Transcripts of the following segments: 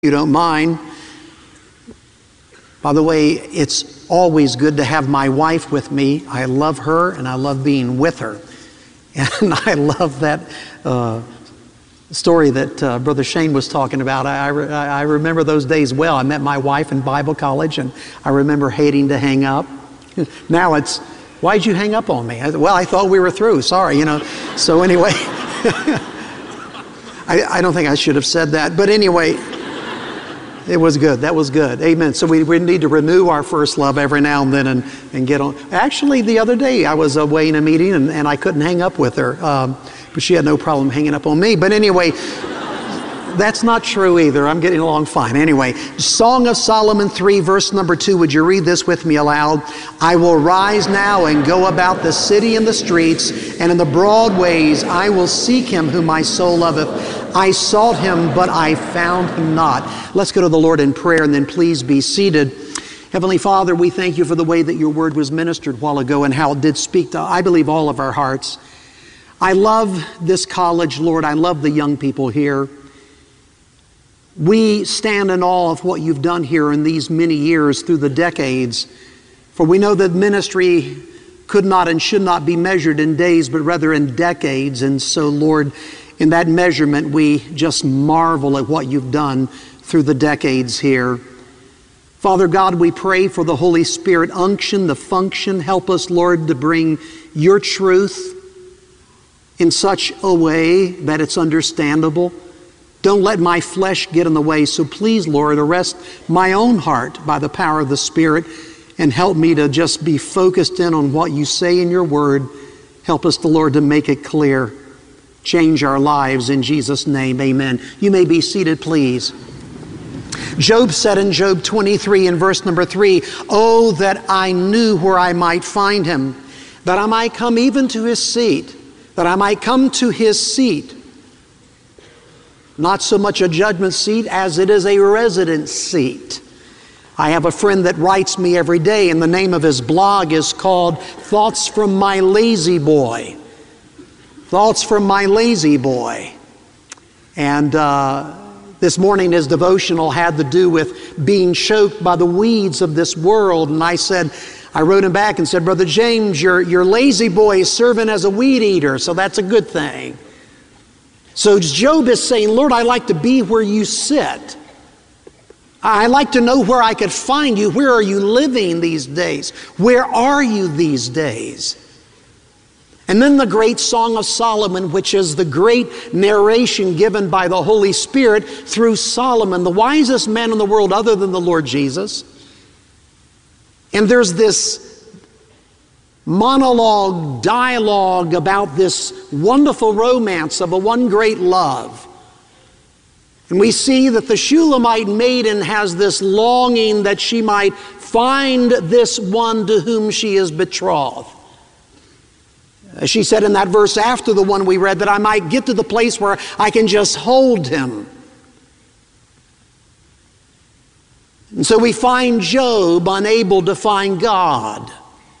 you don't mind. By the way, it's always good to have my wife with me. I love her and I love being with her. And I love that story that Brother Shane was talking about. I remember those days well. I met my wife in Bible college and I remember hating to hang up. Now it's, why'd you hang up on me? Well, I thought we were through. Sorry, So anyway, I don't think I should have said that. But anyway, it was good. That was good. Amen. So we need to renew our first love every now and then and get on. Actually, the other day I was away in a meeting and I couldn't hang up with her. But she had no problem hanging up on me. But anyway, that's not true either. I'm getting along fine. Anyway, Song of Solomon 3, verse number 2. Would you read this with me aloud? I will rise now and go about the city and the streets, and in the broad ways I will seek him whom my soul loveth. I sought him, but I found him not. Let's go to the Lord in prayer, and then please be seated. Heavenly Father, we thank you for the way that your word was ministered a while ago and how it did speak to, I believe, all of our hearts. I love this college, Lord. I love the young people here. We stand in awe of what you've done here in these many years through the decades. For we know that ministry could not and should not be measured in days, but rather in decades. And so, Lord, in that measurement, we just marvel at what you've done through the decades here. Father God, we pray for the Holy Spirit unction, the function. Help us, Lord, to bring your truth in such a way that it's understandable. Don't let my flesh get in the way. So please, Lord, arrest my own heart by the power of the Spirit and help me to just be focused in on what you say in your word. Help us, the Lord, to make it clear. Change our lives in Jesus' name. Amen. You may be seated, please. Job said in Job 23 in verse number 3, "Oh, that I knew where I might find him, that I might come even to his seat, that I might come to his seat." Not so much a judgment seat as it is a residence seat. I have a friend that writes me every day, and the name of his blog is called Thoughts from My Lazy Boy. Thoughts from My Lazy Boy. And this morning his devotional had to do with being choked by the weeds of this world. And I wrote him back and said, "Brother James, your lazy boy is serving as a weed eater, so that's a good thing." So Job is saying, Lord, I like to be where you sit. I like to know where I could find you. Where are you living these days? Where are you these days? And then the great Song of Solomon, which is the great narration given by the Holy Spirit through Solomon, the wisest man in the world other than the Lord Jesus. And there's this monologue, dialogue about this wonderful romance of a one great love. And we see that the Shulamite maiden has this longing that she might find this one to whom she is betrothed. She said in that verse after the one we read, that I might get to the place where I can just hold him. And so we find Job unable to find God.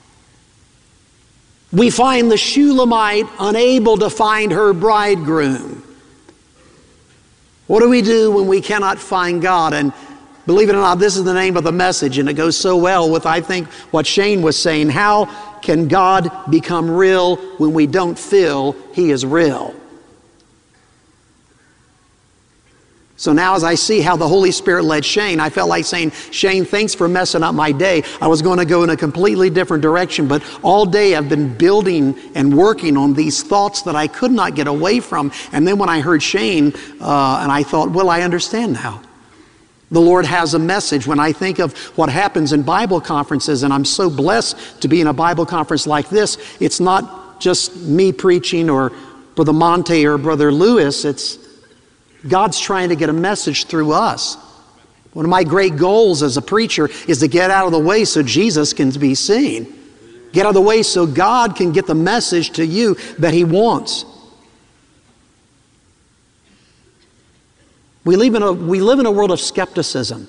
We find the Shulamite unable to find her bridegroom. What do we do when we cannot find God? And believe it or not, this is the name of the message, and it goes so well with, I think, what Shane was saying. How can God become real when we don't feel He is real? So now as I see how the Holy Spirit led Shane, I felt like saying, Shane, thanks for messing up my day. I was going to go in a completely different direction, but all day I've been building and working on these thoughts that I could not get away from. And then when I heard Shane, and I thought, well, I understand now. The Lord has a message. When I think of what happens in Bible conferences, and I'm so blessed to be in a Bible conference like this, it's not just me preaching or Brother Monte or Brother Lewis. It's God's trying to get a message through us. One of my great goals as a preacher is to get out of the way so Jesus can be seen. Get out of the way so God can get the message to you that He wants. We live in a world of skepticism.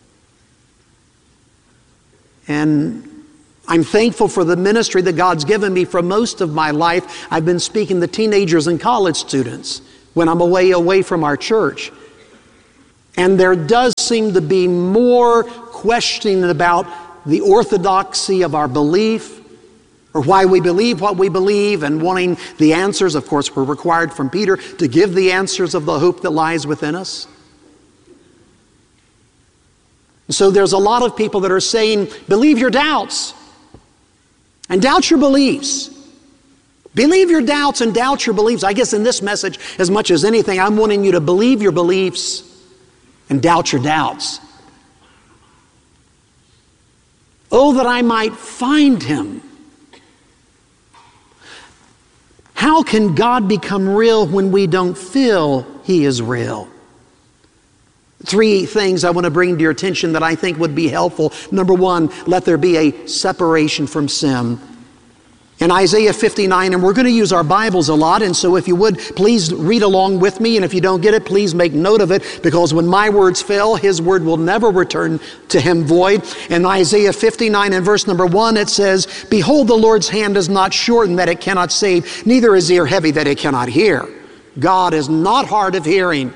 And I'm thankful for the ministry that God's given me for most of my life. I've been speaking to teenagers and college students when I'm away from our church. And there does seem to be more questioning about the orthodoxy of our belief, or why we believe what we believe, and wanting the answers. Of course, we're required from Peter to give the answers of the hope that lies within us. So there's a lot of people that are saying, believe your doubts and doubt your beliefs. Believe your doubts and doubt your beliefs. I guess in this message, as much as anything, I'm wanting you to believe your beliefs and doubt your doubts. Oh, that I might find him. How can God become real when we don't feel he is real? 3 things I want to bring to your attention that I think would be helpful. Number 1, let there be a separation from sin. In Isaiah 59, and we're going to use our Bibles a lot, and so if you would, please read along with me, and if you don't get it, please make note of it, because when my words fail, his word will never return to him void. In Isaiah 59 and verse number 1, it says, "Behold, the Lord's hand is not shortened that it cannot save, neither is ear heavy that it cannot hear." God is not hard of hearing.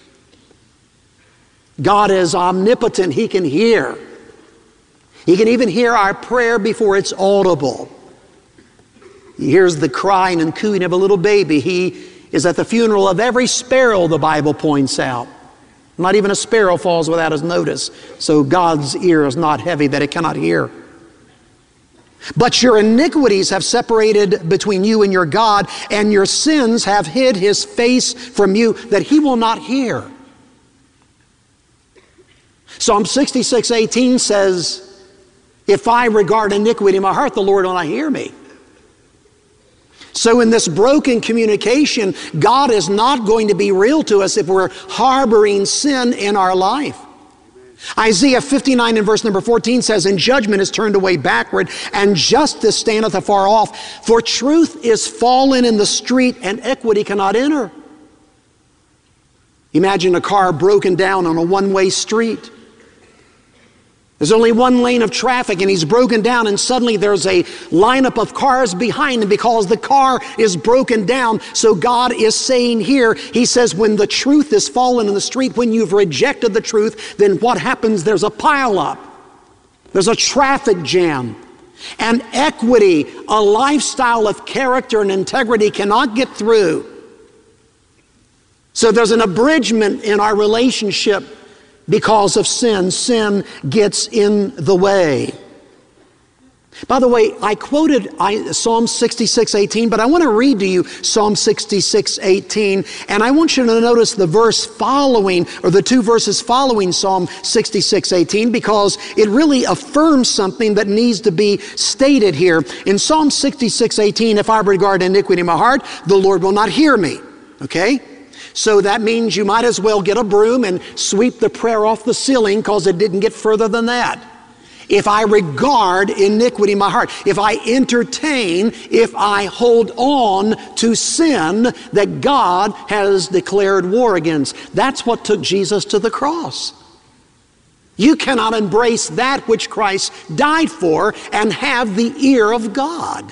God is omnipotent. He can hear. He can even hear our prayer before it's audible. He hears the crying and cooing of a little baby. He is at the funeral of every sparrow, the Bible points out. Not even a sparrow falls without his notice. So God's ear is not heavy that it cannot hear. But your iniquities have separated between you and your God, and your sins have hid his face from you, that he will not hear. Psalm 66:18 says, "If I regard iniquity in my heart, the Lord will not hear me." So in this broken communication, God is not going to be real to us if we're harboring sin in our life. Isaiah 59 and verse number 14 says, "And judgment is turned away backward, and justice standeth afar off. For truth is fallen in the street, and equity cannot enter." Imagine a car broken down on a one-way street. There's only one lane of traffic, and he's broken down, and suddenly there's a lineup of cars behind him because the car is broken down. So God is saying here, he says, when the truth is fallen in the street, when you've rejected the truth, then what happens? There's a pileup. There's a traffic jam. And equity, a lifestyle of character and integrity, cannot get through. So there's an abridgment in our relationship because of sin. Sin gets in the way. By the way, I quoted Psalm 66:18, but I want to read to you Psalm 66:18, and I want you to notice the verse following, or the 2 verses following Psalm 66:18, because it really affirms something that needs to be stated here. In Psalm 66:18, "If I regard iniquity in my heart, the Lord will not hear me." Okay? So that means you might as well get a broom and sweep the prayer off the ceiling, because it didn't get further than that. If I regard iniquity in my heart, if I entertain, if I hold on to sin that God has declared war against, that's what took Jesus to the cross. You cannot embrace that which Christ died for and have the ear of God.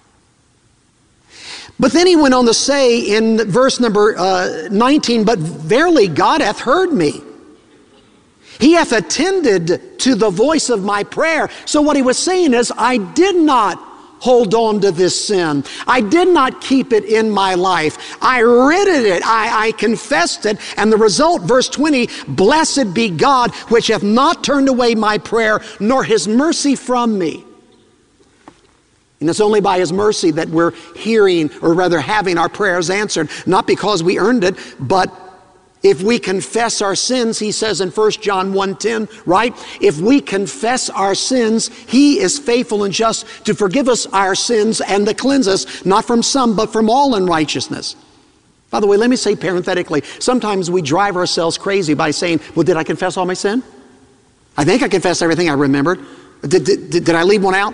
But then he went on to say in verse number 19, "But verily God hath heard me. He hath attended to the voice of my prayer." So what he was saying is, I did not hold on to this sin. I did not keep it in my life. I ridded it. I confessed it. And the result, verse 20, "Blessed be God, which hath not turned away my prayer, nor his mercy from me." And it's only by his mercy that we're hearing, or rather having, our prayers answered. Not because we earned it, but if we confess our sins, he says in 1 John 1:10, right? If we confess our sins, he is faithful and just to forgive us our sins and to cleanse us, not from some, but from all unrighteousness. By the way, let me say parenthetically, sometimes we drive ourselves crazy by saying, well, did I confess all my sin? I think I confessed everything I remembered. Did I leave one out?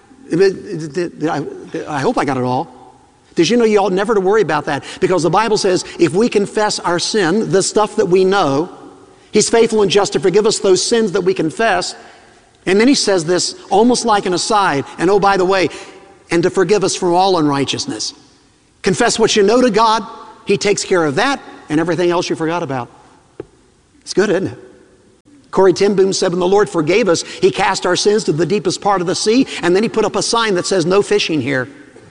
I hope I got it all. Did you know you ought never to worry about that? Because the Bible says if we confess our sin, the stuff that we know, he's faithful and just to forgive us those sins that we confess. And then he says this almost like an aside, and oh, by the way, and to forgive us from all unrighteousness. Confess what you know to God, he takes care of that and everything else you forgot about. It's good, isn't it? Corrie ten Boom said when the Lord forgave us, He cast our sins to the deepest part of the sea, and then He put up a sign that says, no fishing here.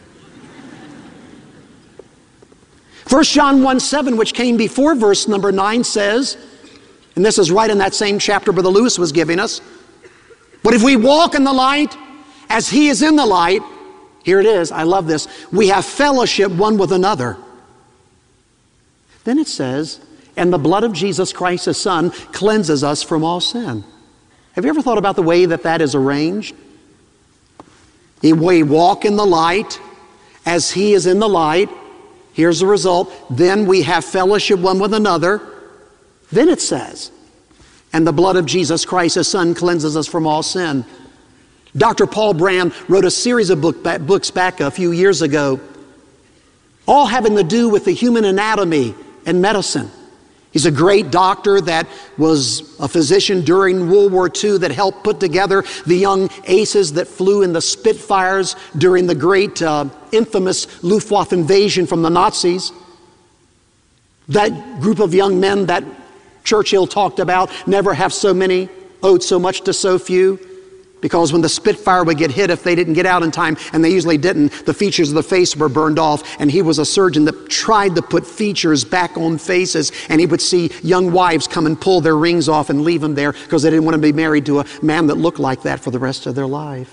1 John 1:7, which came before verse number 9, says, and this is right in that same chapter Brother Lewis was giving us, but if we walk in the light as He is in the light, here it is, I love this, we have fellowship one with another. Then it says, and the blood of Jesus Christ, His Son, cleanses us from all sin. Have you ever thought about the way that that is arranged? We walk in the light as He is in the light. Here's the result. Then we have fellowship one with another. Then it says, and the blood of Jesus Christ, His Son, cleanses us from all sin. Dr. Paul Brand wrote a series of books back a few years ago, all having to do with the human anatomy and medicine. He's a great doctor that was a physician during World War II that helped put together the young aces that flew in the Spitfires during the great infamous Luftwaffe invasion from the Nazis. That group of young men that Churchill talked about, never have so many owed so much to so few. Because when the Spitfire would get hit, if they didn't get out in time, and they usually didn't, the features of the face were burned off. And he was a surgeon that tried to put features back on faces. And he would see young wives come and pull their rings off and leave them there because they didn't want to be married to a man that looked like that for the rest of their life.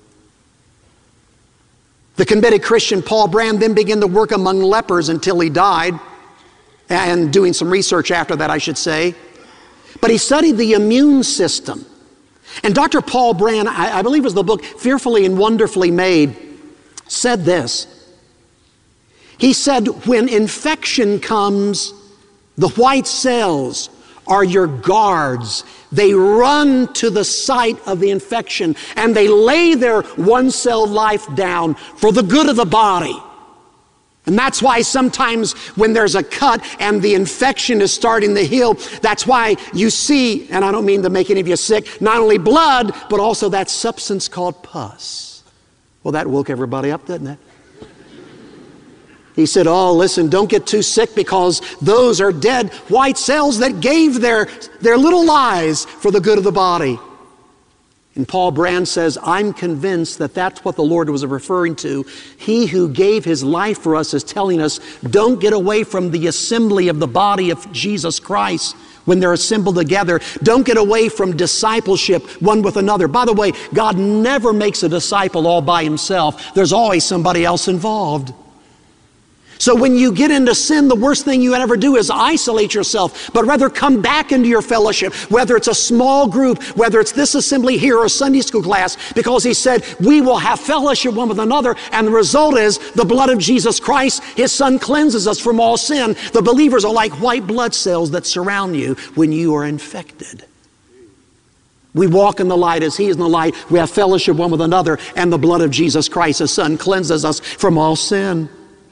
The committed Christian Paul Brand then began to work among lepers until he died. And doing some research after that, I should say. But he studied the immune system. And Dr. Paul Brand, I believe it was the book Fearfully and Wonderfully Made, said this. He said, when infection comes, the white cells are your guards. They run to the site of the infection and they lay their one-cell life down for the good of the body. And that's why sometimes when there's a cut and the infection is starting to heal, that's why you see, and I don't mean to make any of you sick, not only blood, but also that substance called pus. Well, that woke everybody up, didn't it? He said, oh, listen, don't get too sick because those are dead white cells that gave their little lives for the good of the body. And Paul Brand says, I'm convinced that that's what the Lord was referring to. He who gave His life for us is telling us, don't get away from the assembly of the body of Jesus Christ when they're assembled together. Don't get away from discipleship one with another. By the way, God never makes a disciple all by himself. There's always somebody else involved. So when you get into sin, the worst thing you ever do is isolate yourself, but rather come back into your fellowship, whether it's a small group, whether it's this assembly here or a Sunday school class, because He said, we will have fellowship one with another, and the result is the blood of Jesus Christ, His Son, cleanses us from all sin. The believers are like white blood cells that surround you when you are infected. We walk in the light as He is in the light. We have fellowship one with another, and the blood of Jesus Christ, His Son, cleanses us from all sin.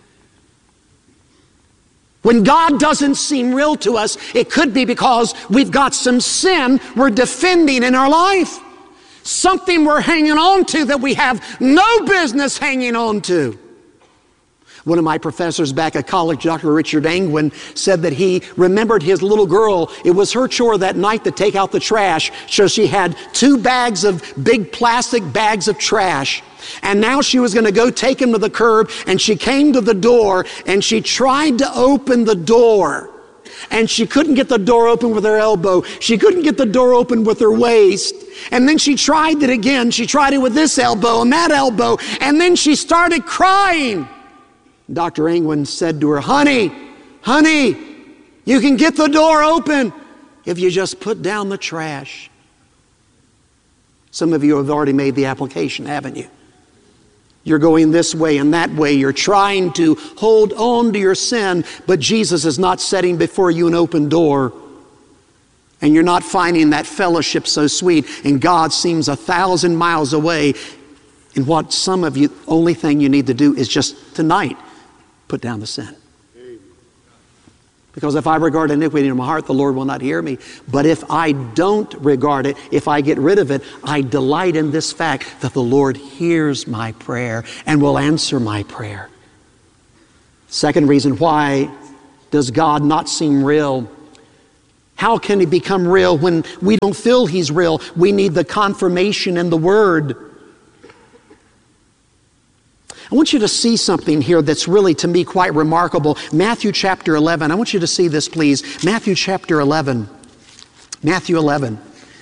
When God doesn't seem real to us, it could be because we've got some sin we're defending in our life. Something we're hanging on to that we have no business hanging on to. One of my professors back at college, Dr. Richard Angwin, said that he remembered his little girl. It was her chore that night to take out the trash. So she had 2 bags of big plastic bags of trash. And now she was going to go take him to the curb, and she came to the door and she tried to open the door. And she couldn't get the door open with her elbow. She couldn't get the door open with her waist. And then she tried it again. She tried it with this elbow and that elbow. And then she started crying. Dr. Angwin said to her, honey, you can get the door open if you just put down the trash. Some of you have already made the application, haven't you? You're going this way and that way. You're trying to hold on to your sin, but Jesus is not setting before you an open door. And you're not finding that fellowship so sweet, and God seems 1,000 miles away. And what some of you, only thing you need to do is just tonight, put down the sin. Because if I regard iniquity in my heart, the Lord will not hear me. But if I don't regard it, if I get rid of it, I delight in this fact that the Lord hears my prayer and will answer my prayer. Second reason, why does God not seem real? How can he become real when we don't feel he's real? We need the confirmation in the Word. I want you to see something here that's really, to me, quite remarkable. Matthew chapter 11. I want you to see this, please. Matthew chapter 11. Matthew 11.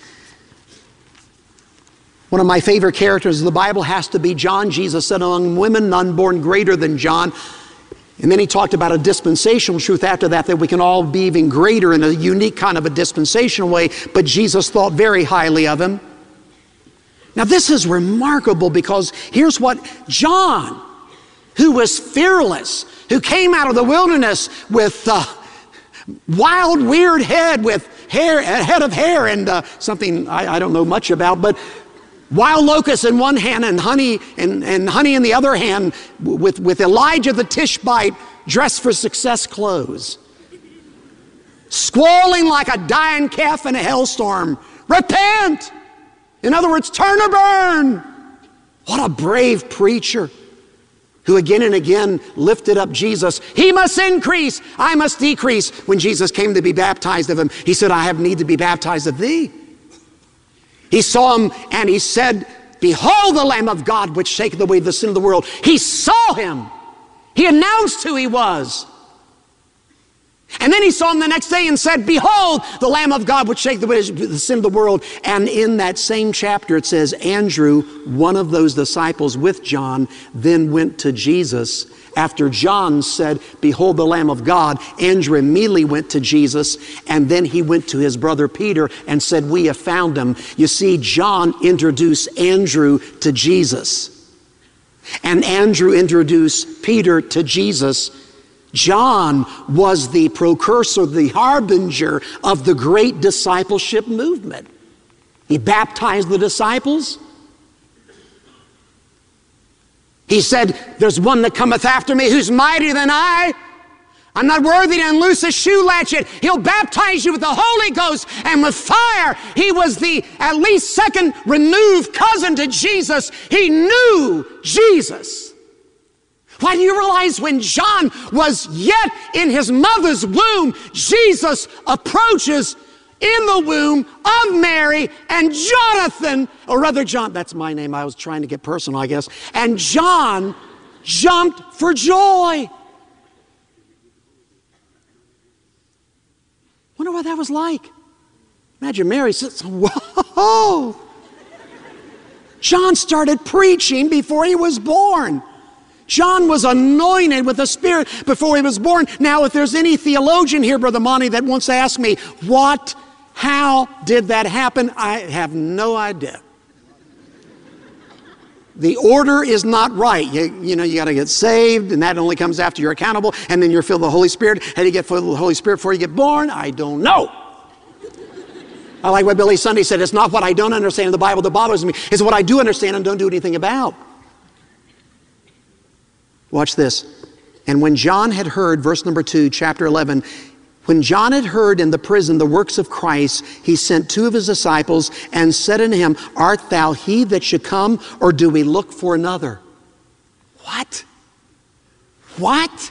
One of my favorite characters of the Bible has to be John. Jesus said, among women, none born greater than John. And then he talked about a dispensational truth after that we can all be even greater in a unique kind of a dispensational way. But Jesus thought very highly of him. Now this is remarkable because here's what John, who was fearless, who came out of the wilderness with wild, weird head with hair, a head of hair and something I don't know much about, but wild locusts in one hand and honey in the other hand, with Elijah the Tishbite dressed for success clothes, squalling like a dying calf in a hailstorm. Repent! In other words, turn or burn. What a brave preacher who again and again lifted up Jesus. He must increase, I must decrease. When Jesus came to be baptized of him, he said, I have need to be baptized of thee. He saw him and he said, behold the Lamb of God which taketh away the sin of the world. He saw him. He announced who he was. And then he saw him the next day and said, behold the Lamb of God which taketh away the sin of the world. And in that same chapter it says, Andrew, one of those disciples with John, then went to Jesus. After John said, behold the Lamb of God, Andrew immediately went to Jesus, and then he went to his brother Peter and said, we have found him. You see, John introduced Andrew to Jesus, and Andrew introduced Peter to Jesus. John was the precursor, the harbinger of the great discipleship movement. He baptized the disciples. He said, there's one that cometh after me who's mightier than I. I'm not worthy to unloose a shoe latchet. He'll baptize you with the Holy Ghost and with fire. He was the at least second removed cousin to Jesus. He knew Jesus. Why, do you realize when John was yet in his mother's womb, Jesus approaches in the womb of Mary, and Jonathan, or rather John, that's my name, I was trying to get personal, I guess, and John jumped for joy. Wonder what that was like. Imagine Mary sits, whoa! John started preaching before he was born. John was anointed with the Spirit before he was born. Now, if there's any theologian here, Brother Monty, that wants to ask me, how did that happen? I have no idea. The order is not right. You got to get saved, and that only comes after you're accountable, and then you're filled with the Holy Spirit. How do you get filled with the Holy Spirit before you get born? I don't know. I like what Billy Sunday said, it's not what I don't understand in the Bible that bothers me. It's what I do understand and don't do anything about. Watch this. And when John had heard, verse number 2, chapter 11, when John had heard in the prison the works of Christ, he sent two of his disciples and said unto him, art thou he that should come, or do we look for another? What? What?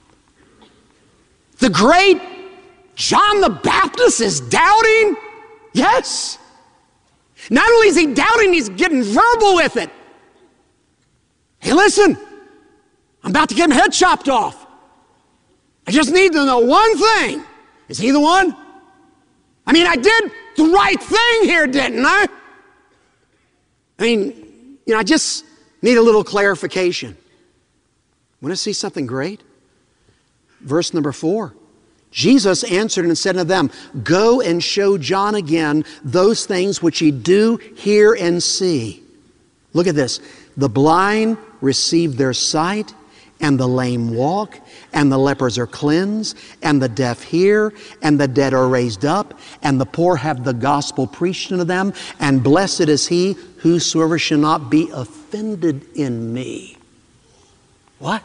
The great John the Baptist is doubting? Yes. Not only is he doubting, he's getting verbal with it. Hey, listen, I'm about to get my head chopped off. I just need to know one thing. Is he the one? I mean, I did the right thing here, didn't I? I mean, I just need a little clarification. Want to see something great? Verse number 4. Jesus answered and said unto them, go and show John again those things which ye do hear and see. Look at this. The blind receive their sight, and the lame walk, and the lepers are cleansed, and the deaf hear, and the dead are raised up, and the poor have the gospel preached unto them, and blessed is he whosoever shall not be offended in me. What?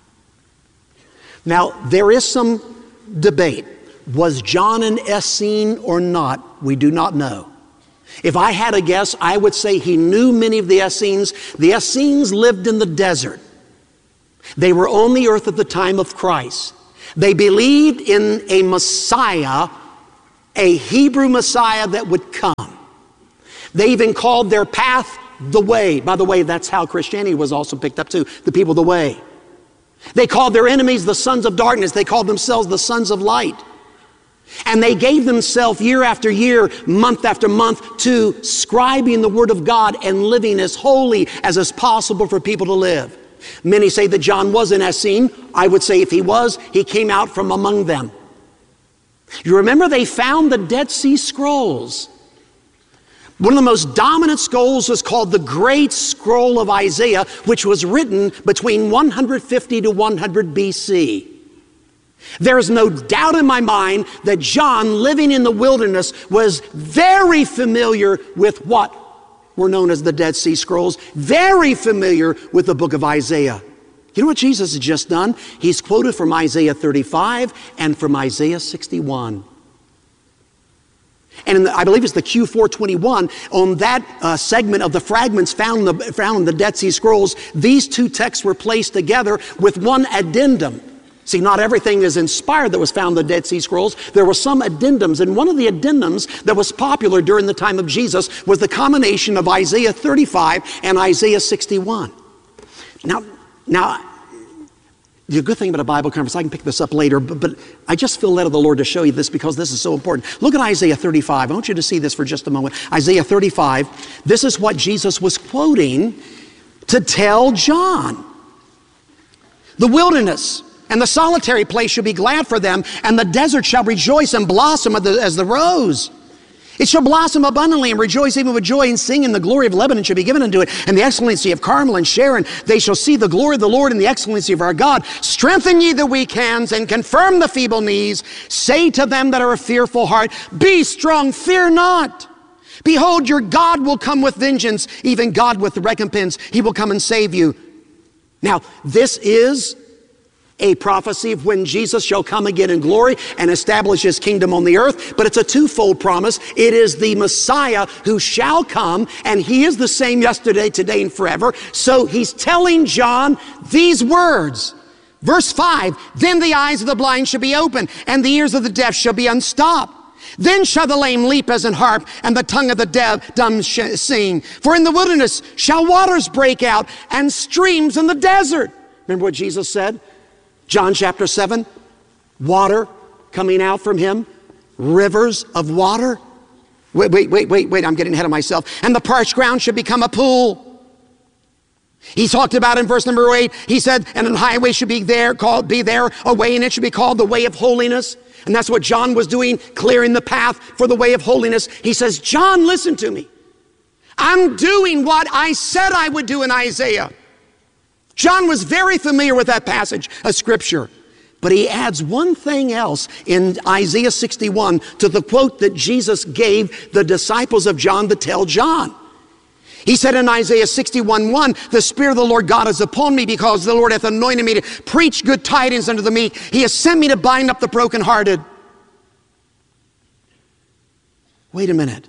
Now, there is some debate. Was John an Essene or not? We do not know. If I had a guess, I would say he knew many of the Essenes. The Essenes lived in the desert. They were on the earth at the time of Christ. They believed in a Messiah, a Hebrew Messiah that would come. They even called their path the way. By the way, that's how Christianity was also picked up too, the people of the way. They called their enemies the sons of darkness. They called themselves the sons of light. And they gave themselves year after year, month after month, to scribing the Word of God and living as holy as is possible for people to live. Many say that John was in Essene. I would say if he was, he came out from among them. You remember they found the Dead Sea Scrolls. One of the most dominant scrolls was called the Great Scroll of Isaiah, which was written between 150 to 100 BC. There is no doubt in my mind that John, living in the wilderness, was very familiar with what were known as the Dead Sea Scrolls, very familiar with the book of Isaiah. You know what Jesus has just done? He's quoted from Isaiah 35 and from Isaiah 61. And I believe it's the Q421, on that segment of the fragments found in the Dead Sea Scrolls, these two texts were placed together with one addendum. See, not everything is inspired that was found in the Dead Sea Scrolls. There were some addendums, and one of the addendums that was popular during the time of Jesus was the combination of Isaiah 35 and Isaiah 61. Now, the good thing about a Bible conference, I can pick this up later, but I just feel led of the Lord to show you this because this is so important. Look at Isaiah 35. I want you to see this for just a moment. Isaiah 35, this is what Jesus was quoting to tell John. The wilderness and the solitary place shall be glad for them, and the desert shall rejoice and blossom as the rose. It shall blossom abundantly and rejoice even with joy and sing, and the glory of Lebanon shall be given unto it, and the excellency of Carmel and Sharon. They shall see the glory of the Lord and the excellency of our God. Strengthen ye the weak hands and confirm the feeble knees. Say to them that are of fearful heart, be strong, fear not. Behold, your God will come with vengeance, even God with recompense. He will come and save you. Now, this is a prophecy of when Jesus shall come again in glory and establish his kingdom on the earth. But it's a twofold promise. It is the Messiah who shall come, and he is the same yesterday, today, and forever. So he's telling John these words. Verse 5, then the eyes of the blind shall be opened, and the ears of the deaf shall be unstopped. Then shall the lame leap as an harp, and the tongue of the dumb sing. For in the wilderness shall waters break out, and streams in the desert. Remember what Jesus said? John chapter 7, water coming out from him, rivers of water. Wait, I'm getting ahead of myself. And the parched ground should become a pool. He talked about in verse number 8, he said, and a highway should be there, a way, and it should be called the way of holiness. And that's what John was doing, clearing the path for the way of holiness. He says, John, listen to me. I'm doing what I said I would do in Isaiah. John was very familiar with that passage of Scripture. But he adds one thing else in Isaiah 61 to the quote that Jesus gave the disciples of John to tell John. He said in Isaiah 61:1, the Spirit of the Lord God is upon me, because the Lord hath anointed me to preach good tidings unto the meek. He has sent me to bind up the brokenhearted. Wait a minute.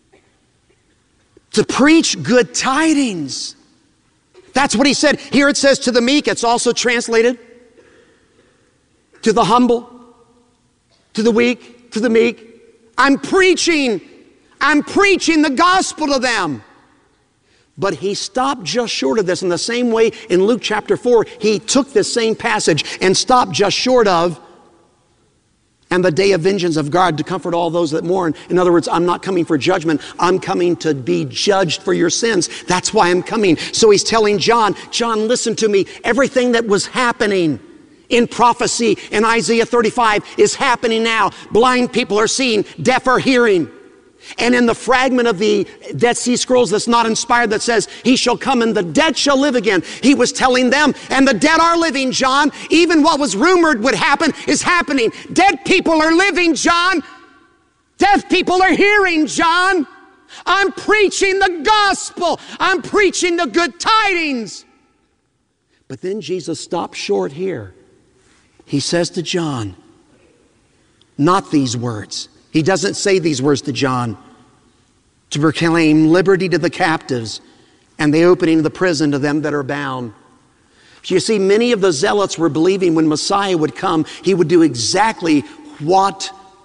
To preach good tidings. That's what he said. Here it says to the meek. It's also translated to the humble, to the weak, to the meek. I'm preaching the gospel to them. But he stopped just short of this. In the same way, in Luke chapter 4, he took this same passage and stopped just short of, and the day of vengeance of God to comfort all those that mourn. In other words, I'm not coming for judgment. I'm coming to be judged for your sins. That's why I'm coming. So he's telling John, listen to me. Everything that was happening in prophecy in Isaiah 35 is happening now. Blind people are seeing, deaf are hearing. And in the fragment of the Dead Sea Scrolls that's not inspired that says, he shall come and the dead shall live again. He was telling them, and the dead are living, John. Even what was rumored would happen is happening. Dead people are living, John. Deaf people are hearing, John. I'm preaching the gospel. I'm preaching the good tidings. But then Jesus stops short here. He says to John, not these words. He doesn't say these words to John. To proclaim liberty to the captives and the opening of the prison to them that are bound. You see, many of the zealots were believing when Messiah would come, he would do exactly what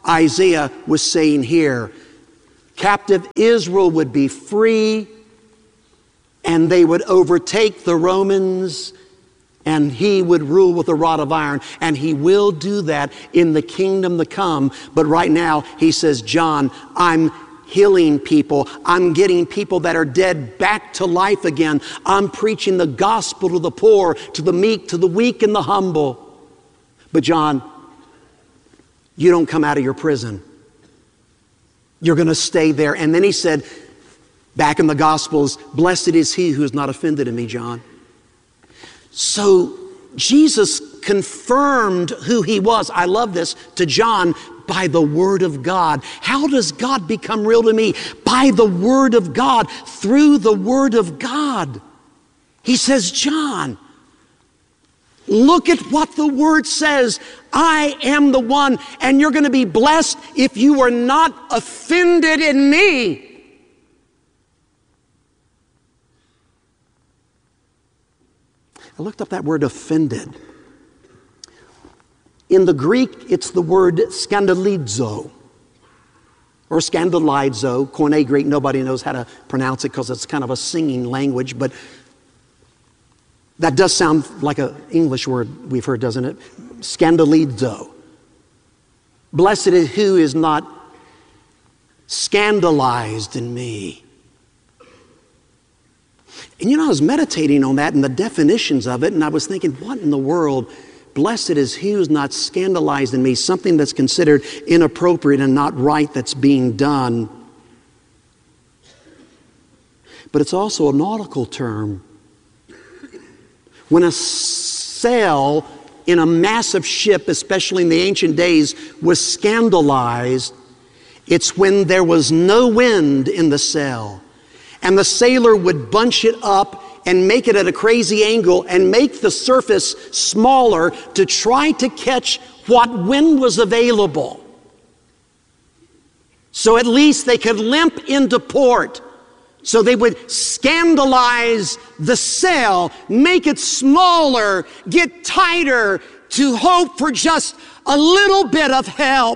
Isaiah was saying here. Captive Israel would be free, and they would overtake the Romans, and he would rule with a rod of iron. And he will do that in the kingdom to come. But right now, he says, John, I'm healing people. I'm getting people that are dead back to life again. I'm preaching the gospel to the poor, to the meek, to the weak and the humble. But John, you don't come out of your prison. You're going to stay there. And then he said, back in the Gospels, blessed is he who is not offended in me, John. So Jesus confirmed who he was, I love this, to John by the Word of God. How does God become real to me? By the Word of God, through the Word of God. He says, John, look at what the Word says. I am the one, and you're going to be blessed if you are not offended in me. I looked up that word offended. In the Greek, it's the word scandalizo or scandalizo. Koine Greek, nobody knows how to pronounce it because it's kind of a singing language, but that does sound like an English word we've heard, doesn't it? Scandalizo. Blessed is who is not scandalized in me. And you know, I was meditating on that and the definitions of it, and I was thinking, what in the world? Blessed is he who's not scandalized in me, something that's considered inappropriate and not right that's being done. But it's also a nautical term. When a sail in a massive ship, especially in the ancient days, was scandalized, it's when there was no wind in the sail. And the sailor would bunch it up and make it at a crazy angle and make the surface smaller to try to catch what wind was available. So at least they could limp into port. So they would scandalize the sail, make it smaller, get tighter to hope for just a little bit of help.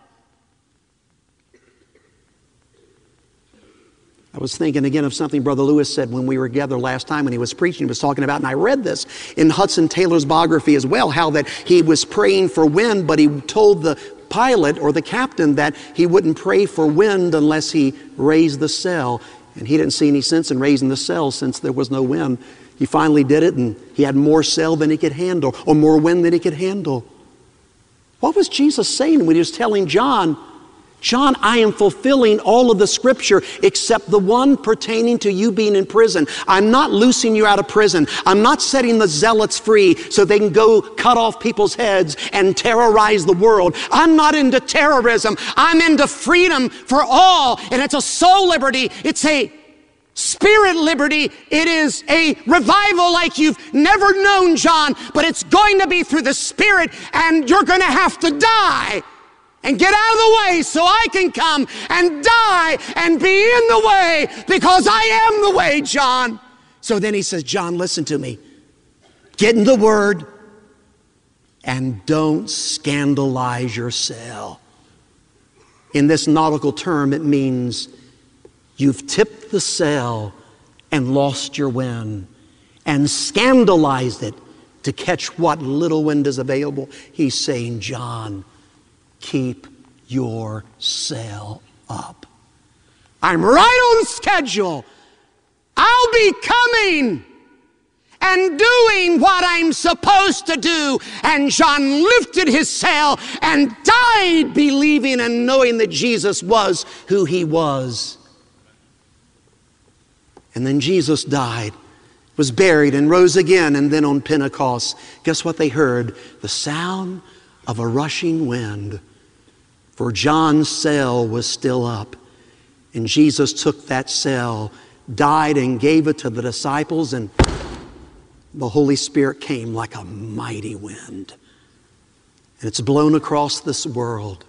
I was thinking again of something Brother Lewis said when we were together last time when he was preaching. He was talking about, and I read this in Hudson Taylor's biography as well, how that he was praying for wind, but he told the pilot or the captain that he wouldn't pray for wind unless he raised the sail. And he didn't see any sense in raising the sail since there was no wind. He finally did it, and he had more sail than he could handle, or more wind than he could handle. What was Jesus saying when he was telling John, John, I am fulfilling all of the scripture except the one pertaining to you being in prison. I'm not loosing you out of prison. I'm not setting the zealots free so they can go cut off people's heads and terrorize the world. I'm not into terrorism. I'm into freedom for all. And it's a soul liberty. It's a spirit liberty. It is a revival like you've never known, John, but it's going to be through the Spirit, and you're going to have to die and get out of the way so I can come and die and be in the way because I am the way, John. So then he says, John, listen to me. Get in the Word and don't scandalize yourself. In this nautical term, it means you've tipped the sail and lost your wind and scandalized it to catch what little wind is available. He's saying, John, keep your sail up. I'm right on schedule. I'll be coming and doing what I'm supposed to do. And John lifted his sail and died believing and knowing that Jesus was who he was. And then Jesus died, was buried, and rose again. And then on Pentecost, guess what they heard? The sound of a rushing wind. For John's sail was still up. And Jesus took that sail, died, and gave it to the disciples, and the Holy Spirit came like a mighty wind. And it's blown across this world.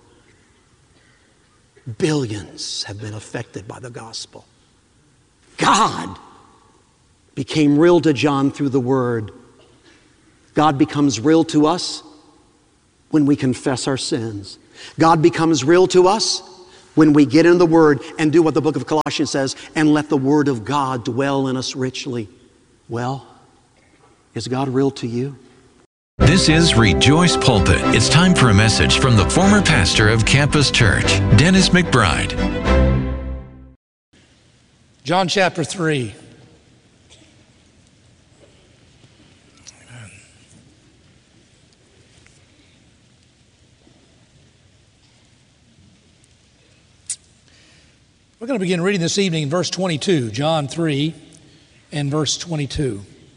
Billions have been affected by the gospel. God became real to John through the Word. God becomes real to us when we confess our sins. God becomes real to us when we get in the Word and do what the book of Colossians says, and let the Word of God dwell in us richly. Well, is God real to you? This is Rejoice Pulpit. It's time for a message from the former pastor of Campus Church, Dennis McBride. John chapter 3. We're going to begin reading this evening in verse 22, John 3 and verse 22.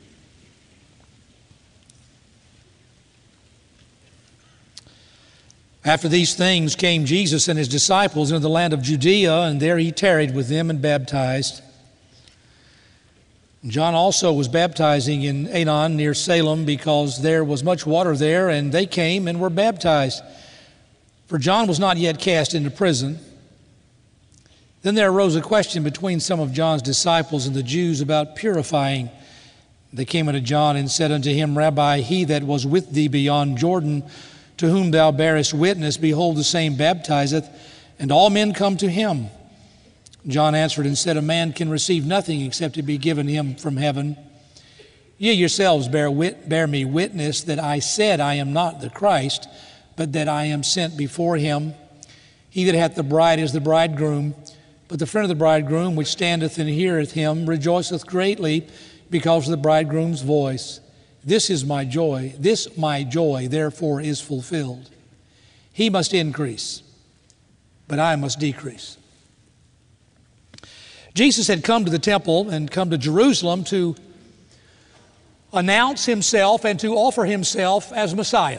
After these things came Jesus and his disciples into the land of Judea, and there he tarried with them and baptized. John also was baptizing in Aenon near Salem, because there was much water there, and they came and were baptized. For John was not yet cast into prison. Then there arose a question between some of John's disciples and the Jews about purifying. They came unto John and said unto him, Rabbi, he that was with thee beyond Jordan, to whom thou bearest witness, behold, the same baptizeth, and all men come to him. John answered and said, a man can receive nothing except it be given him from heaven. Ye yourselves bear me witness that I said I am not the Christ, but that I am sent before him. He that hath the bride is the bridegroom. But the friend of the bridegroom, which standeth and heareth him, rejoiceth greatly because of the bridegroom's voice. This is my joy. This my joy, therefore, is fulfilled. He must increase, but I must decrease. Jesus had come to the temple and come to Jerusalem to announce himself and to offer himself as Messiah.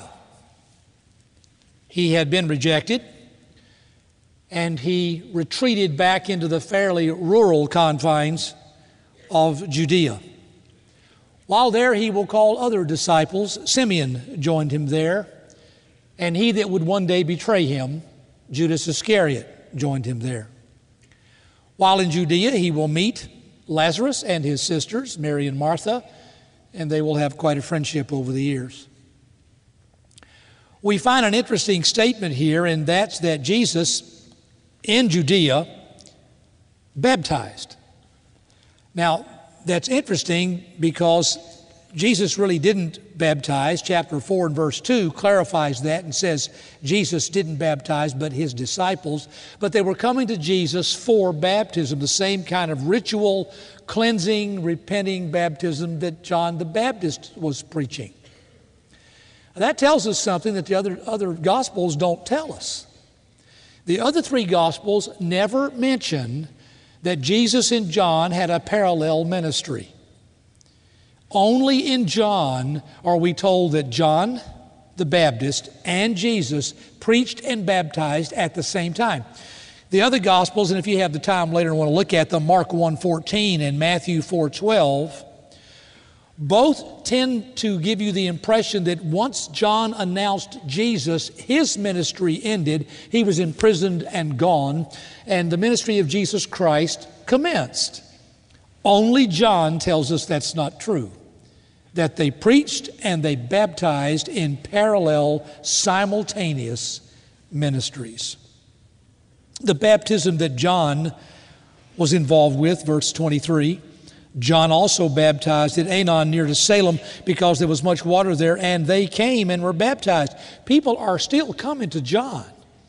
He had been rejected, and he retreated back into the fairly rural confines of Judea. While there, he will call other disciples. Simeon joined him there, and he that would one day betray him, Judas Iscariot, joined him there. While in Judea, he will meet Lazarus and his sisters, Mary and Martha, and they will have quite a friendship over the years. We find an interesting statement here, and that's that Jesus in Judea baptized. Now, that's interesting because Jesus really didn't baptize. Chapter 4 and verse 2 clarifies that and says Jesus didn't baptize but his disciples. But they were coming to Jesus for baptism, the same kind of ritual, cleansing, repenting baptism that John the Baptist was preaching. That tells us something that the other Gospels don't tell us. The other three Gospels never mention that Jesus and John had a parallel ministry. Only in John are we told that John the Baptist and Jesus preached and baptized at the same time. The other Gospels, and if you have the time later and want to look at them, Mark 1:14 and Matthew 4:12, both tend to give you the impression that once John announced Jesus, his ministry ended. He was imprisoned and gone, and the ministry of Jesus Christ commenced. Only John tells us that's not true, that they preached and they baptized in parallel, simultaneous ministries. The baptism that John was involved with, verse 23, John also baptized at Aenon near to Salem because there was much water there, and they came and were baptized. People are still coming to John.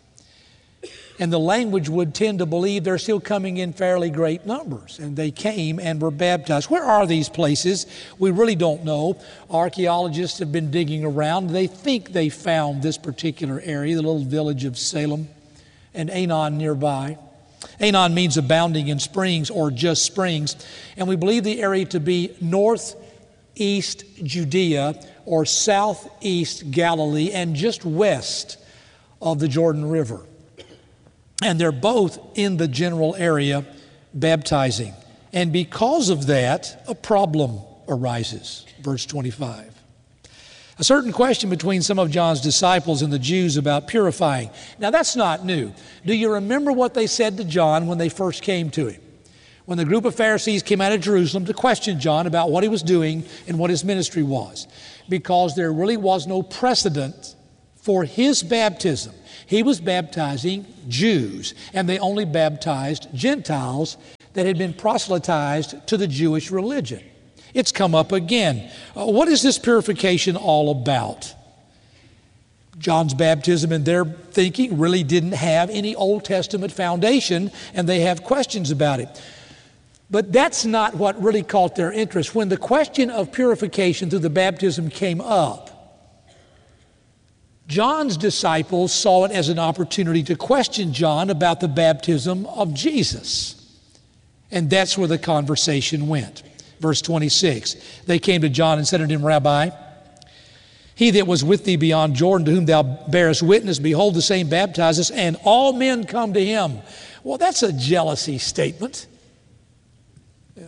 And the language would tend to believe they're still coming in fairly great numbers. And they came and were baptized. Where are these places? We really don't know. Archaeologists have been digging around. They think they found this particular area, the little village of Salem and Aenon nearby. Aenon means abounding in springs or just springs. And we believe the area to be northeast Judea or southeast Galilee and just west of the Jordan River. And they're both in the general area baptizing. And because of that, a problem arises. Verse 25. A certain question between some of John's disciples and the Jews about purifying. Now that's not new. Do you remember what they said to John when they first came to him? When the group of Pharisees came out of Jerusalem to question John about what he was doing and what his ministry was. Because there really was no precedent for his baptism. He was baptizing Jews, and they only baptized Gentiles that had been proselytized to the Jewish religion. It's come up again. What is this purification all about? John's baptism, in their thinking, really didn't have any Old Testament foundation, and they have questions about it. But that's not what really caught their interest. When the question of purification through the baptism came up, John's disciples saw it as an opportunity to question John about the baptism of Jesus. And that's where the conversation went. Verse 26, they came to John and said unto him, Rabbi, he that was with thee beyond Jordan, to whom thou bearest witness, behold, the same baptizes, and all men come to him. Well, that's a jealousy statement. Yeah.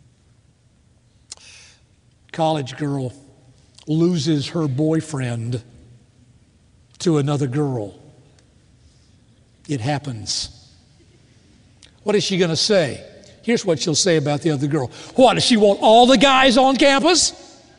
College girl loses her boyfriend to another girl. It happens. What is she going to say? Here's what she'll say about the other girl. What, does she want all the guys on campus?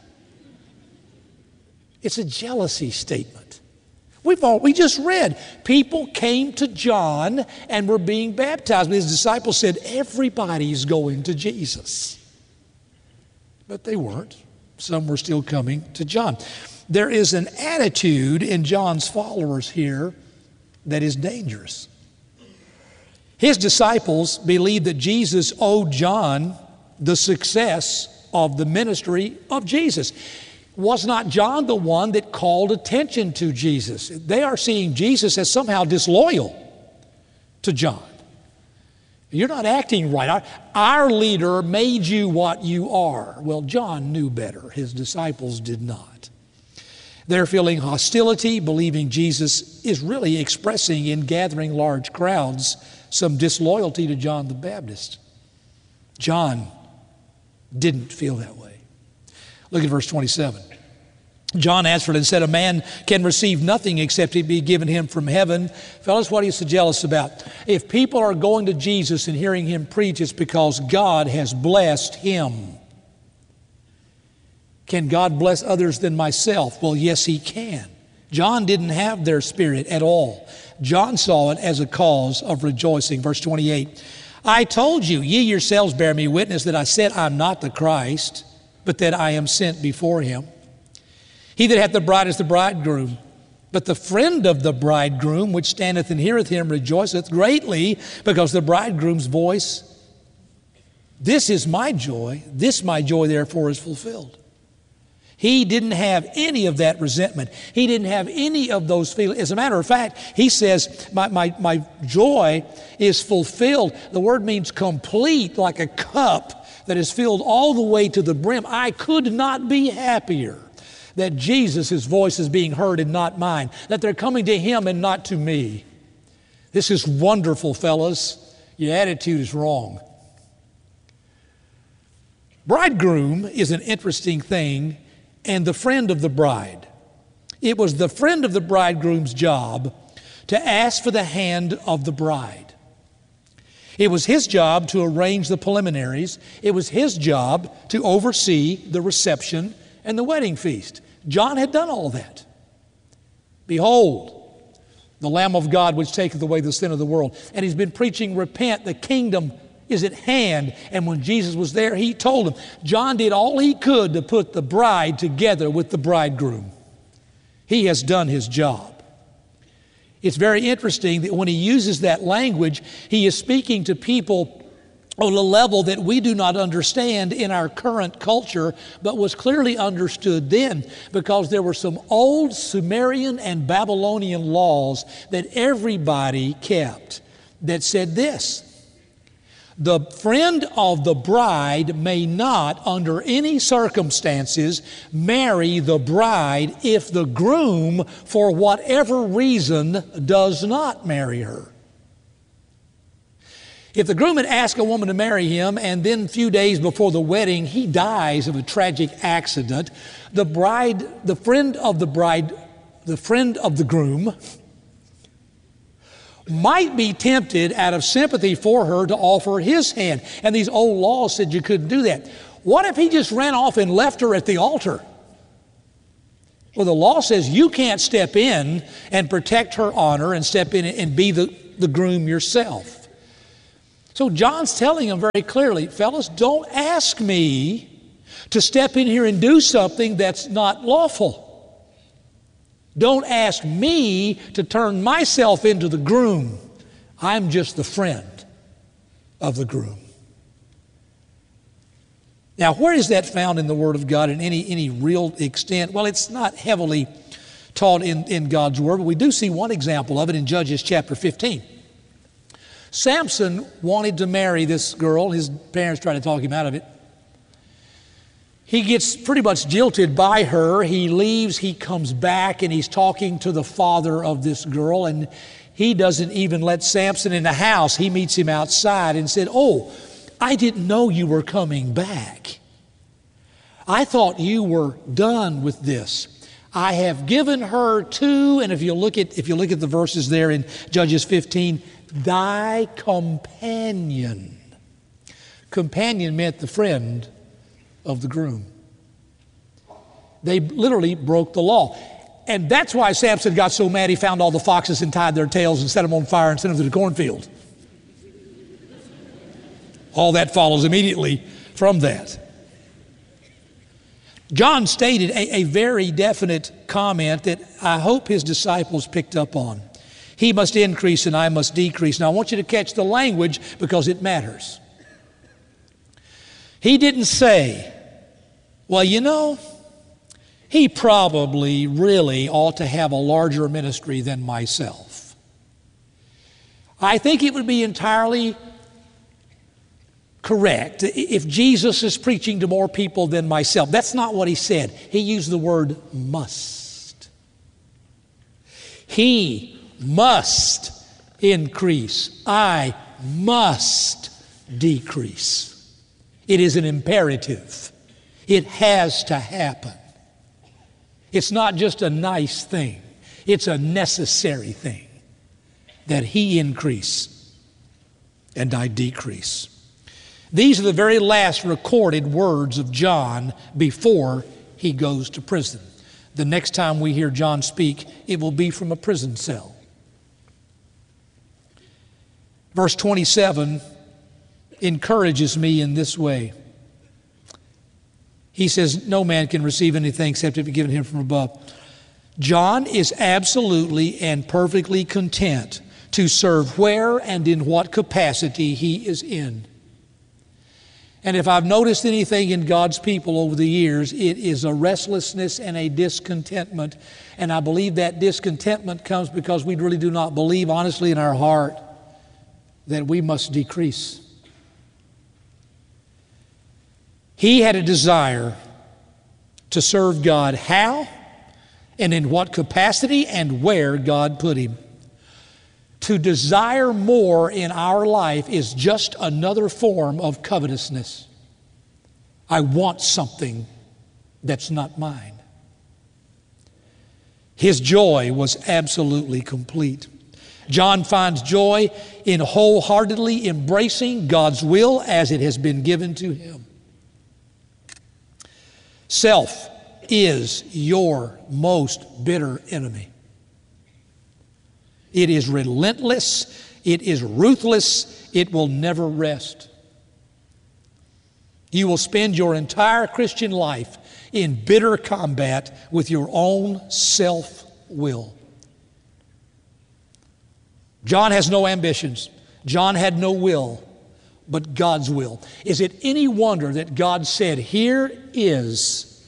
It's a jealousy statement. We just read, people came to John and were being baptized. His disciples said, everybody's going to Jesus. But they weren't. Some were still coming to John. There is an attitude in John's followers here that is dangerous. His disciples believed that Jesus owed John the success of the ministry of Jesus. Was not John the one that called attention to Jesus? They are seeing Jesus as somehow disloyal to John. You're not acting right. Our leader made you what you are. Well, John knew better. His disciples did not. They're feeling hostility, believing Jesus is really expressing in gathering large crowds some disloyalty to John the Baptist. John didn't feel that way. Look at verse 27. John answered and said, a man can receive nothing except it be given him from heaven. Fellas, what are you so jealous about? If people are going to Jesus and hearing him preach, it's because God has blessed him. Can God bless others than myself? Well, yes, he can. John didn't have their spirit at all. John saw it as a cause of rejoicing. Verse 28, I told you, ye yourselves bear me witness that I said I'm not the Christ, but that I am sent before him. He that hath the bride is the bridegroom. But the friend of the bridegroom, which standeth and heareth him, rejoiceth greatly, because the bridegroom's voice, this is my joy, this my joy therefore is fulfilled. He didn't have any of that resentment. He didn't have any of those feelings. As a matter of fact, he says, my joy is fulfilled. The word means complete, like a cup that is filled all the way to the brim. I could not be happier that Jesus' voice is being heard and not mine, that they're coming to him and not to me. This is wonderful, fellas. Your attitude is wrong. Bridegroom is an interesting thing, and the friend of the bride. It was the friend of the bridegroom's job to ask for the hand of the bride. It was his job to arrange the preliminaries. It was his job to oversee the reception and the wedding feast. John had done all that. Behold, the Lamb of God which taketh away the sin of the world. And he's been preaching, repent, the kingdom is at hand. And when Jesus was there, he told him. John did all he could to put the bride together with the bridegroom. He has done his job. It's very interesting that when he uses that language, he is speaking to people on a level that we do not understand in our current culture, but was clearly understood then, because there were some old Sumerian and Babylonian laws that everybody kept that said this: the friend of the bride may not, under any circumstances, marry the bride if the groom, for whatever reason, does not marry her. If the groom had asked a woman to marry him, and then a few days before the wedding he dies of a tragic accident, the friend of the groom might be tempted out of sympathy for her to offer his hand. And these old laws said you couldn't do that. What if he just ran off and left her at the altar? Well, the law says you can't step in and protect her honor and step in and be the groom yourself. So John's telling them very clearly, fellas, don't ask me to step in here and do something that's not lawful. Don't ask me to turn myself into the groom. I'm just the friend of the groom. Now, where is that found in the Word of God in any real extent? Well, it's not heavily taught in God's Word, but we do see one example of it in Judges chapter 15. Samson wanted to marry this girl. His parents tried to talk him out of it. He gets pretty much jilted by her. He leaves, he comes back, and he's talking to the father of this girl, and he doesn't even let Samson in the house. He meets him outside and said, "Oh, I didn't know you were coming back. I thought you were done with this. I have given her to," and if you look at the verses there in Judges 15, "thy companion." Companion meant the friend of the groom. They literally broke the law. And that's why Samson got so mad he found all the foxes and tied their tails and set them on fire and sent them to the cornfield. All that follows immediately from that. John stated a very definite comment that I hope his disciples picked up on. He must increase and I must decrease. Now I want you to catch the language because it matters. He didn't say, well, you know, he probably really ought to have a larger ministry than myself. I think it would be entirely correct if Jesus is preaching to more people than myself. That's not what he said. He used the word must. He must increase. I must decrease. It is an imperative. It has to happen. It's not just a nice thing. It's a necessary thing that he increase and I decrease. These are the very last recorded words of John before he goes to prison. The next time we hear John speak, it will be from a prison cell. Verse 27 encourages me in this way. He says, no man can receive anything except it be given him from above. John is absolutely and perfectly content to serve where and in what capacity he is in. And if I've noticed anything in God's people over the years, it is a restlessness and a discontentment. And I believe that discontentment comes because we really do not believe honestly in our heart that we must decrease. He had a desire to serve God how and in what capacity and where God put him. To desire more in our life is just another form of covetousness. I want something that's not mine. His joy was absolutely complete. John finds joy in wholeheartedly embracing God's will as it has been given to him. Self is your most bitter enemy. It is relentless. It is ruthless. It will never rest. You will spend your entire Christian life in bitter combat with your own self-will. John has no ambitions. John had no will, but God's will. Is it any wonder that God said, here is,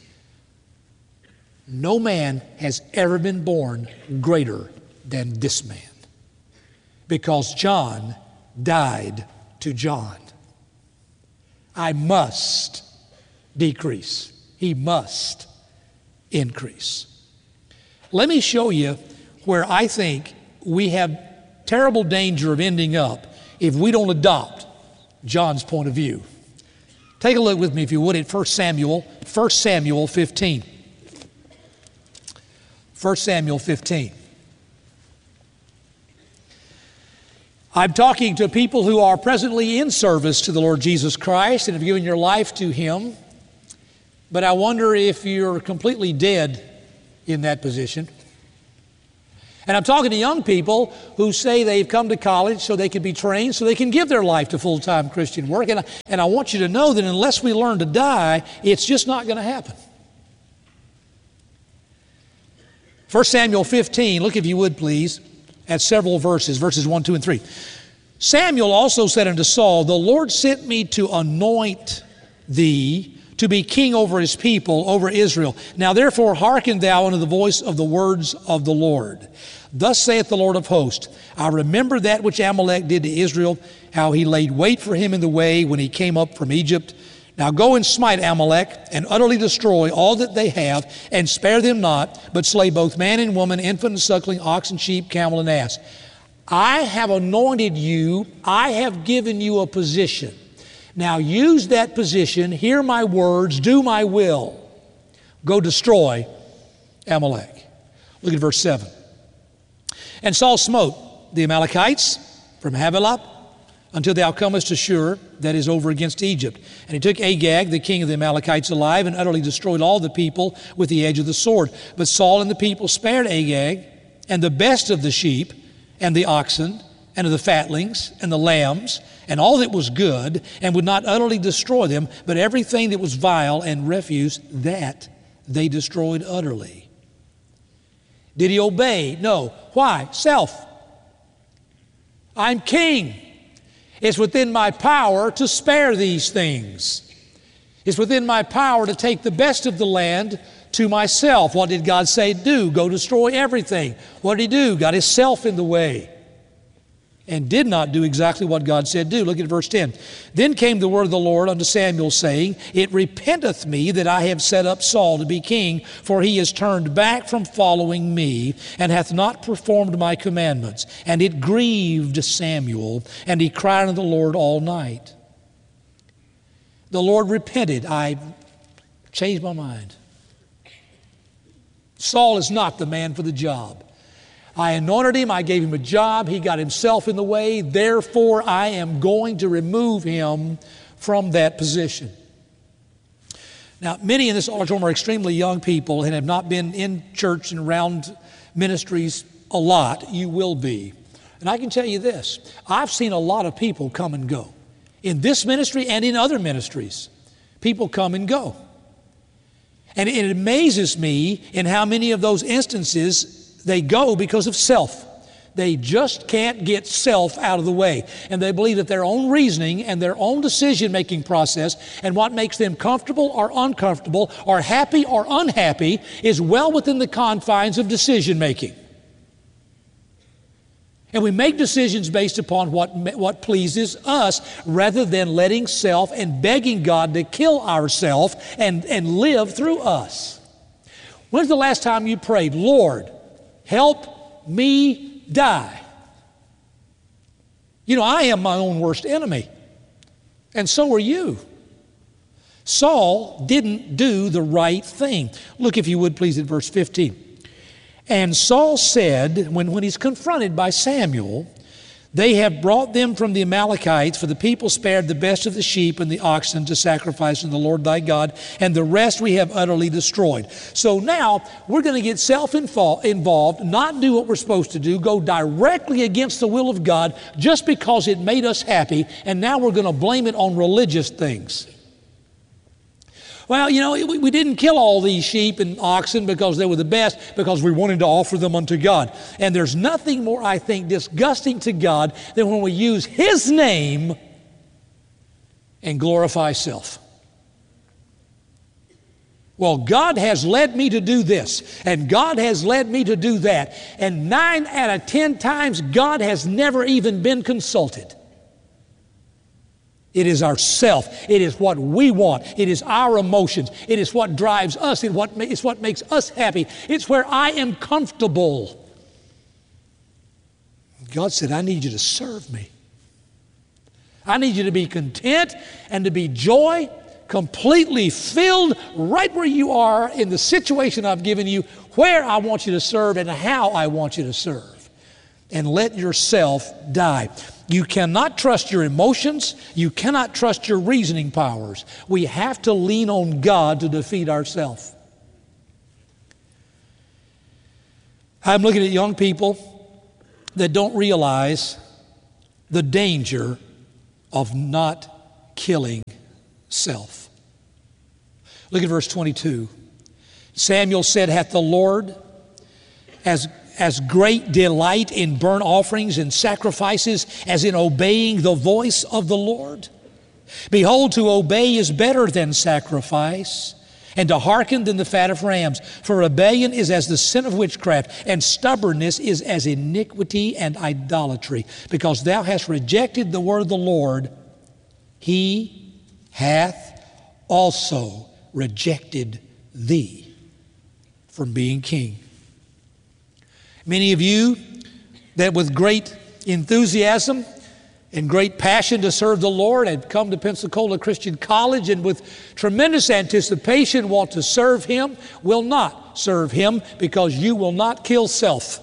no man has ever been born greater than this man? Because John died to John. I must decrease. He must increase. Let me show you where I think we have terrible danger of ending up if we don't adopt John's point of view. Take a look with me, if you would, at 1 Samuel 15. 1 Samuel 15. I'm talking to people who are presently in service to the Lord Jesus Christ and have given your life to Him. But I wonder if you're completely dead in that position. And I'm talking to young people who say they've come to college so they can be trained, so they can give their life to full-time Christian work. And I want you to know that unless we learn to die, it's just not going to happen. 1 Samuel 15, look if you would please, at several verses 1, 2, and 3. Samuel also said unto Saul, the Lord sent me to anoint thee to be king over his people, over Israel. Now therefore hearken thou unto the voice of the words of the Lord. Thus saith the Lord of hosts, I remember that which Amalek did to Israel, how he laid wait for him in the way when he came up from Egypt. Now go and smite Amalek, and utterly destroy all that they have, and spare them not, but slay both man and woman, infant and suckling, ox and sheep, camel and ass. I have anointed you, I have given you a position. Now use that position, hear my words, do my will. Go destroy Amalek. Look at verse 7. And Saul smote the Amalekites from Havilah until thou comest to Shur, that is over against Egypt. And he took Agag, the king of the Amalekites, alive, and utterly destroyed all the people with the edge of the sword. But Saul and the people spared Agag, and the best of the sheep, and the oxen, and of the fatlings, and the lambs, and all that was good, and would not utterly destroy them, but everything that was vile and refuse, that they destroyed utterly. Did he obey? No. Why? Self. I'm king. It's within my power to spare these things. It's within my power to take the best of the land to myself. What did God say do? Go destroy everything. What did he do? Got himself in the way and did not do exactly what God said do. Look at verse 10. Then came the word of the Lord unto Samuel, saying, It repenteth me that I have set up Saul to be king, for he is turned back from following me, and hath not performed my commandments. And it grieved Samuel, and he cried unto the Lord all night. The Lord repented. I changed my mind. Saul is not the man for the job. I anointed him, I gave him a job, he got himself in the way, therefore I am going to remove him from that position. Now, many in this auditorium are extremely young people and have not been in church and around ministries a lot. You will be. And I can tell you this, I've seen a lot of people come and go. In this ministry and in other ministries, people come and go. And it amazes me in how many of those instances they go because of self. They just can't get self out of the way. And they believe that their own reasoning and their own decision-making process and what makes them comfortable or uncomfortable or happy or unhappy is well within the confines of decision-making. And we make decisions based upon what pleases us rather than letting self and begging God to kill ourself and live through us. When's the last time you prayed, Lord, help me die? You know, I am my own worst enemy, and so are you. Saul didn't do the right thing. Look, if you would, please, at verse 15. And Saul said, when he's confronted by Samuel, they have brought them from the Amalekites, for the people spared the best of the sheep and the oxen to sacrifice to the Lord thy God, and the rest we have utterly destroyed. So now we're going to get self-involved, not do what we're supposed to do, go directly against the will of God just because it made us happy, and now we're going to blame it on religious things. Well, you know, we didn't kill all these sheep and oxen because they were the best, because we wanted to offer them unto God. And there's nothing more, I think, disgusting to God than when we use His name and glorify self. Well, God has led me to do this, and God has led me to do that. And 9 out of 10 times, God has never even been consulted. It is ourself. It is what we want. It is our emotions. It is what drives us. It's what makes us happy. It's where I am comfortable. God said, I need you to serve me. I need you to be content and to be joy, completely filled right where you are in the situation I've given you, where I want you to serve and how I want you to serve. And let yourself die. You cannot trust your emotions. You cannot trust your reasoning powers. We have to lean on God to defeat ourselves. I'm looking at young people that don't realize the danger of not killing self. Look at verse 22. Samuel said, hath the Lord as great delight in burnt offerings and sacrifices as in obeying the voice of the Lord? Behold, to obey is better than sacrifice, and to hearken than the fat of rams. For rebellion is as the sin of witchcraft, and stubbornness is as iniquity and idolatry. Because thou hast rejected the word of the Lord, he hath also rejected thee from being king. Many of you that with great enthusiasm and great passion to serve the Lord have come to Pensacola Christian College and with tremendous anticipation want to serve Him will not serve Him because you will not kill self.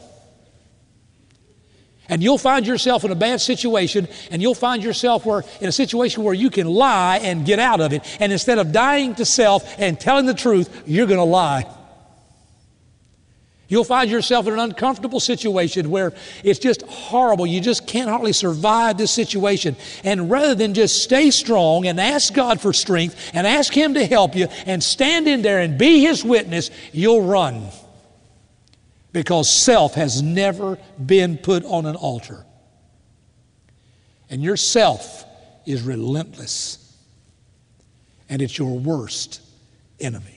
And you'll find yourself in a bad situation, and you'll find yourself in a situation where you can lie and get out of it. And instead of dying to self and telling the truth, you're going to lie. You'll find yourself in an uncomfortable situation where it's just horrible. You just can't hardly survive this situation. And rather than just stay strong and ask God for strength and ask Him to help you and stand in there and be His witness, you'll run. Because self has never been put on an altar. And your self is relentless. And it's your worst enemy.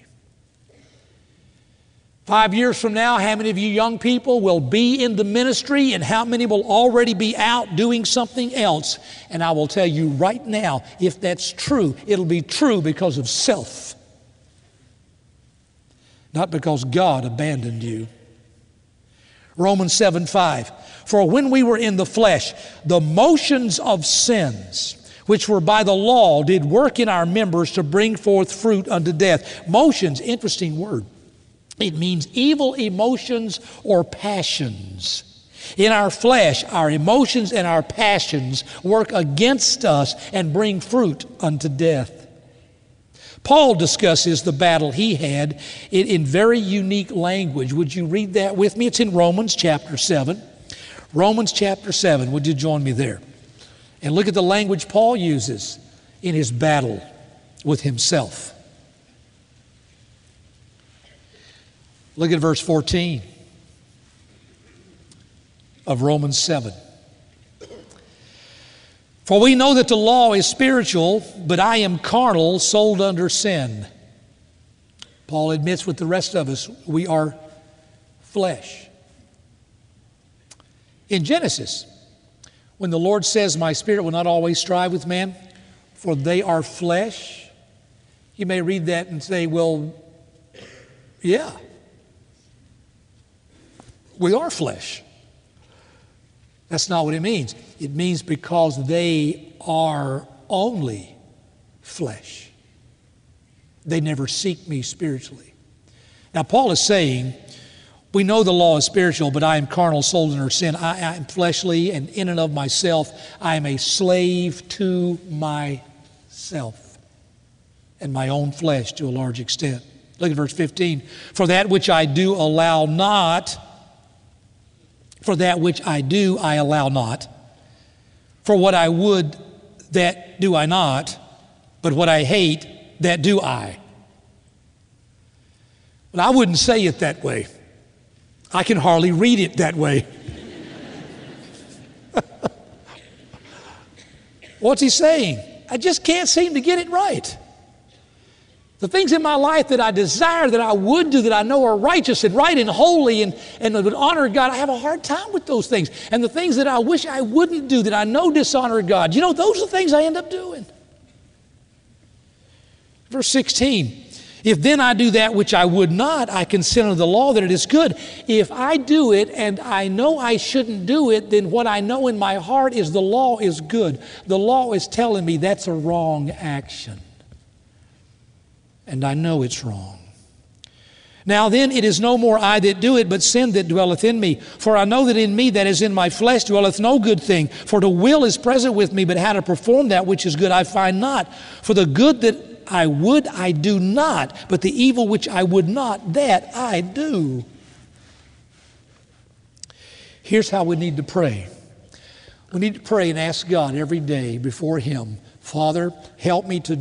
5 years from now, how many of you young people will be in the ministry and how many will already be out doing something else? And I will tell you right now, if that's true, it'll be true because of self. Not because God abandoned you. Romans 7:5. For when we were in the flesh, the motions of sins, which were by the law, did work in our members to bring forth fruit unto death. Motions, interesting word. It means evil emotions or passions. In our flesh, our emotions and our passions work against us and bring fruit unto death. Paul discusses the battle he had in very unique language. Would you read that with me? It's in Romans chapter 7. Romans chapter 7. Would you join me there? And look at the language Paul uses in his battle with himself. Look at verse 14 of Romans 7. For we know that the law is spiritual, but I am carnal, sold under sin. Paul admits with the rest of us, we are flesh. In Genesis, when the Lord says, my spirit will not always strive with man, for they are flesh, you may read that and say, well, yeah. We are flesh. That's not what it means. It means because they are only flesh. They never seek me spiritually. Now, Paul is saying, we know the law is spiritual, but I am carnal, sold under sin. I am fleshly, and in and of myself, I am a slave to myself and my own flesh to a large extent. Look at verse 15. For that which I do allow not, for that which I do, I allow not. For what I would, that do I not. But what I hate, that do I. But I wouldn't say it that way. I can hardly read it that way. What's he saying? I just can't seem to get it right. The things in my life that I desire, that I would do, that I know are righteous and right and holy and would honor God, I have a hard time with those things. And the things that I wish I wouldn't do, that I know dishonor God, those are the things I end up doing. Verse 16, if then I do that which I would not, I consent unto the law that it is good. If I do it and I know I shouldn't do it, then what I know in my heart is the law is good. The law is telling me that's a wrong action. And I know it's wrong. Now then, it is no more I that do it, but sin that dwelleth in me. For I know that in me, that is in my flesh, dwelleth no good thing. For the will is present with me, but how to perform that which is good I find not. For the good that I would, I do not, but the evil which I would not, that I do. Here's how we need to pray. We need to pray and ask God every day before Him, Father, help me to